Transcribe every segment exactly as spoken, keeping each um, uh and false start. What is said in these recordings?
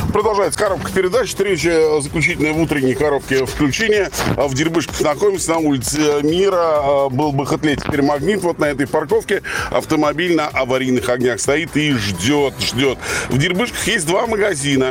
Продолжается коробка передач. Третья заключительная в утренней коробке включения. В Дербышках находимся на улице Мира. Был бы Хэтле, теперь Магнит. Вот на этой парковке автомобиль на аварийных огнях стоит и ждет, ждет. В Дербышках есть два магазина,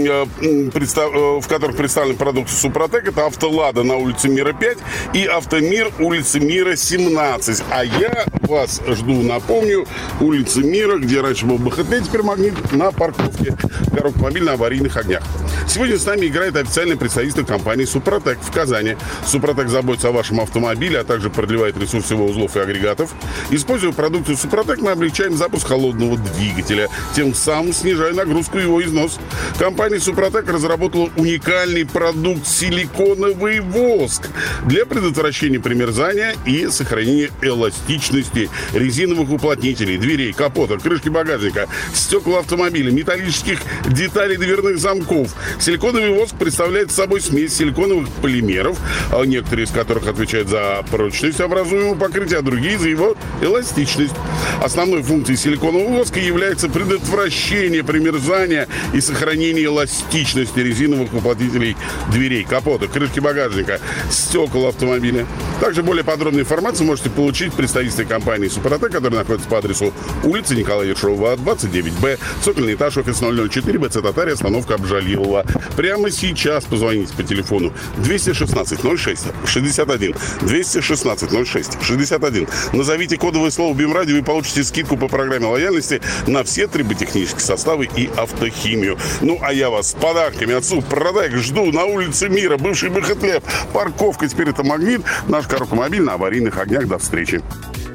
в которых представлены продукты Супротек. Это Автолада на улице Мира пять и Автомир, улица Мира семнадцать. А я вас жду, напомню, улица Мира, где раньше был бы Хэтле, теперь Магнит, на парковке. Коробка мобиль на аварийных огнях. Сегодня с нами играет официальное представительство компании Супротек в Казани. Супротек заботится о вашем автомобиле, а также продлевает ресурс его узлов и агрегатов. Используя продукцию Супротек, мы облегчаем запуск холодного двигателя, тем самым снижая нагрузку и его износ. Компания Супротек разработала уникальный продукт силиконовый воск для предотвращения примерзания и сохранения эластичности резиновых уплотнителей, дверей, капота, крышки багажника, стекол автомобиля, металлических деталей дверных замков. Силиконовый воск представляет собой смесь силиконовых полимеров, некоторые из которых отвечают за прочность образуемого покрытия, а другие за его эластичность. Основной функцией силиконового воска является предотвращение примерзания и сохранение эластичности резиновых уплотнителей дверей, капота, крышки багажника, стекол автомобиля. Также более подробную информацию можете получить в представительстве компании Супротек, которая находится по адресу улица Николая Ершова, двадцать девять Б, цокольный этаж, офис ноль ноль четыре, БЦ Татария, остановка Обжалилова. Прямо сейчас позвоните по телефону двести шестнадцать ноль шесть шестьдесят один, двести шестнадцать ноль шесть шестьдесят один. Назовите кодовое слово БИМ-радио и получите скидку по программе лояльности на все триботехнические составы и автохимию. Ну, а я вас с подарками от Супротек жду на улице Мира, бывший бы Хэтле. Парковка, теперь это Магнит. Наш коробка мобиль на аварийных огнях. До встречи.